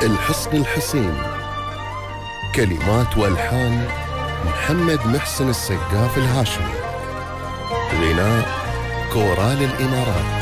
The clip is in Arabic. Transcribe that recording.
الحصن الحسين. كلمات والحان محمد محسن السقاف الهاشمي. غناء كورال الإمارات.